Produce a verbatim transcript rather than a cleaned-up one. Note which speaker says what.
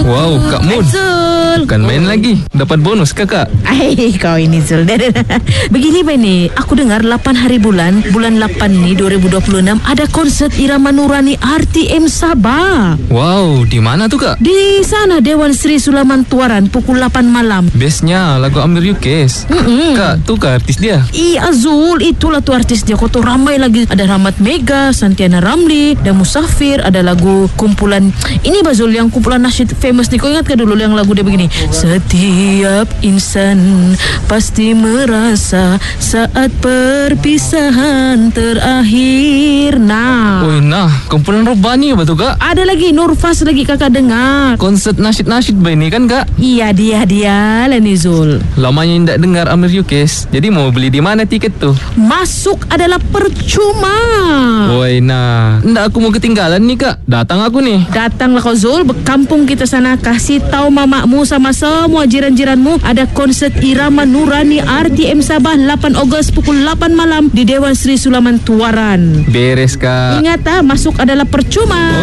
Speaker 1: Wow, Kak Mun.
Speaker 2: Zul.
Speaker 1: Bukan main lagi. Dapat bonus kakak.
Speaker 2: Ay, kau ini Zul. Begini Pak ni, aku dengar lapan hari bulan, bulan lapan ni dua ribu dua puluh enam ada konsert Irama Nurani R T M Sabah.
Speaker 1: Wow, di mana tuh kak?
Speaker 2: Di sana Dewan Sri Sulaman Tuaran pukul lapan malam.
Speaker 1: Bestnya lagu Amir Yukes.
Speaker 2: Mm-mm.
Speaker 1: Kak, tuh kak artis dia.
Speaker 2: Iya Zul, itulah tuh artis dia. Kau tuh ramai lagi. Ada Rahmat Mega, Santiana Ramli, dan Musafir. Ada lagu kumpulan ini Bazul, yang kumpulan nasyid famous nih. Kau ingat ke dulu yang lagu dia begini? Setiap insan pasti merasa saat perpisahan terakhir. Nah,
Speaker 1: Woi, nah, kumpulan Robani apa tuh kak?
Speaker 2: ada lagi Nurfas lagi kakak dengar.
Speaker 1: Konsert nasyid-nasyid ba ini kan kak?
Speaker 2: Iya dia dia lah nih Zul.
Speaker 1: Lamanya tidak dengar Amir Yukes. Jadi mau beli di mana tiket tuh?
Speaker 2: Masuk adalah percuma.
Speaker 1: Woi, nah, ndak aku mau ketinggalan nih kak. Datang aku nih.
Speaker 2: Datanglah kau Zul, berkampung kita sana. Kasih tahu mamamu sama semua jiran-jiranmu ada konsert Irama Nurani R T M Sabah lapan Ogos pukul lapan malam di Dewan Sri Sulaman Tuaran.
Speaker 1: Beres kak.
Speaker 2: Ingat ah, masuk adalah percuma.